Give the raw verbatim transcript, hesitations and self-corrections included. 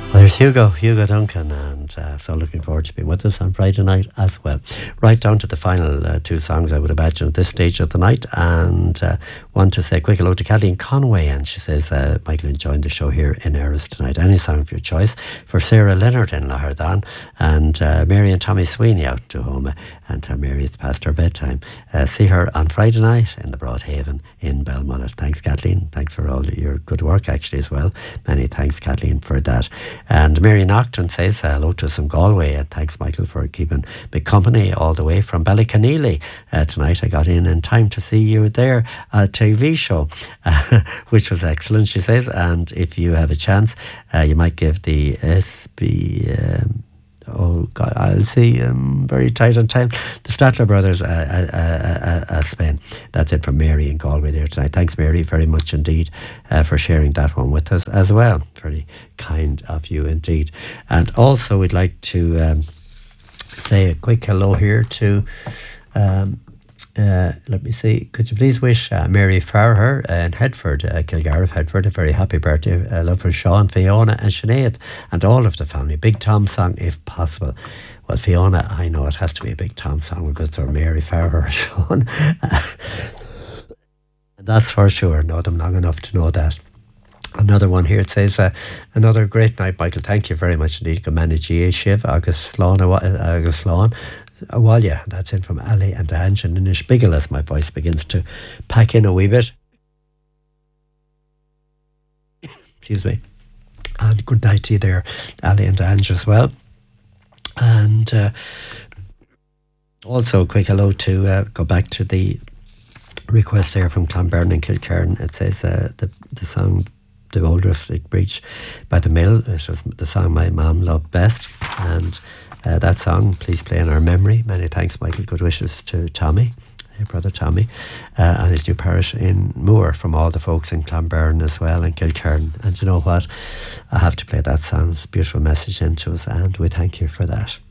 Well, there's Hugo, Hugo Duncan, and uh, so looking forward to being with us on Friday night as well. Right down to the final uh, two songs, I would imagine, at this stage of the night. And uh, want to say a quick hello to Kathleen Conway, and she says, uh, Michael enjoying the show here in Eris tonight. Any song of your choice for Sarah Leonard in Lahardan, and uh, Mary and Tommy Sweeney out to home. And uh, Mary, it's past her bedtime. Uh, see her on Friday night in the Broadhaven in Belmullet. Thanks, Kathleen. Thanks for all your good work, actually, as well. Many thanks, Kathleen, for that. And Mary Nocton says uh, hello to us from Galway. And thanks, Michael, for keeping me company all the way from Ballyconneely. Uh, tonight I got in in time to see you there at a T V show, uh, which was excellent, she says. And if you have a chance, uh, you might give the S B... Um, Oh God, I'll see. Um, very tight on time. The Statler Brothers, uh, uh, uh, uh, Spain. That's it from Mary in Galway there tonight. Thanks, Mary, very much indeed uh, for sharing that one with us as well. Very kind of you indeed. And also, we'd like to um, say a quick hello here to. Um, Uh, let me see. Could you please wish uh, Mary Farher uh, in Headford, uh, Kilgareth, Headford, a very happy birthday. Uh, love for Sean, Fiona, and Sinead, and all of the family. Big Tom song, if possible. Well, Fiona, I know it has to be a Big Tom song because they're Mary Farher, Sean. That's for sure. Know them long enough to know that. Another one here, it says, uh, another great night, Michael. Thank you very much indeed. Go manage G A Shiv, August Slán, August Slán. Uh, well, yeah, that's it from Ali and Ange and Inishbiggle as my voice begins to pack in a wee bit. Excuse me. And good night to you there, Ali and Ange as well. And uh, also a quick hello to uh, go back to the request there from Clonberne and Kilcairn. It says uh, the, the song The Old Rustic Breach by The Mill. It was the song my mum loved best. And Uh, that song, please play in our memory. Many thanks, Michael. Good wishes to Tommy, hey, brother Tommy, uh, and his new parish in Moore, from all the folks in Clonberne as well, and Kilcairn. And you know what? I have to play that song. It's a beautiful message into us, and we thank you for that.